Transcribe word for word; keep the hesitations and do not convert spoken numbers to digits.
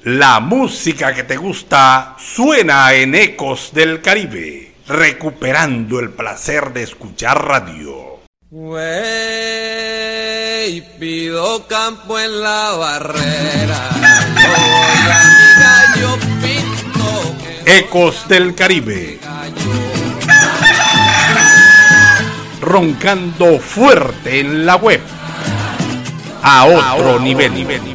La música que te gusta suena en Ecos del Caribe, recuperando el placer de escuchar radio. Wey, pido campo en la barrera. Voy a mi gallo pinto. Ecos del Caribe. Roncando fuerte en la web. A otro, a otro nivel. nivel.